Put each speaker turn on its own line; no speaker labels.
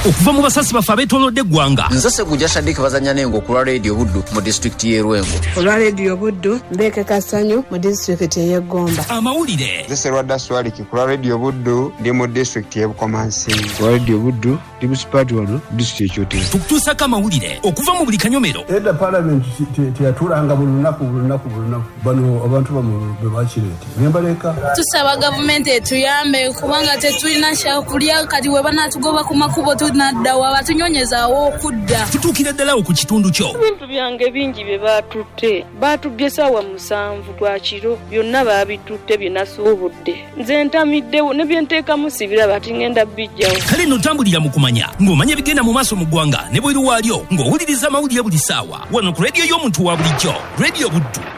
okuva mu basasi bafe abetolodde eggwanga.
Nze Ssegujja Shadik bazanya nengo ku lwa Radio Buddu mu district y'e Rwengo.
Olwa Radio Buddu Mbeke Kasanyu mu district y'e Gomba.
Amawulire.
Nze Serwadda Swaliki ku lwa Radio Buddu ndi mu district y'e Bukomansi. Ku lwa Radio Buddu ndi municipality wano district y'Kyotera.
Tukutuusako amawulire okuva mu buli kanyomero.
Edda Parliament teyatulanga buli lunaku bano abantu be bakireete. Nembaleka
tusaba gavumenti etuyambe kubanga tetulina kyakulya kati we banatugoba ku makubo tunaddawa batunyonyezaawo okudda.
Tutuukira ddala ku kitundu kyo.
Ebintu byange bingi bye baatutte baatubbye ssaawa 7 gwa kiro byonna baabitutte bye nasuubudde. Nze ntamiddewo ne bye nteekamu sibira bati ngenda bijjawo.
Kale nno tambulira mu kumanya ng'omanya ebigenda mu maaso mu ggwanga ne bweru waalyo ng'owuliriza amawulire buli ssaawa wano ku rediyo y'omuntu wa bulijjo Radio Buddu.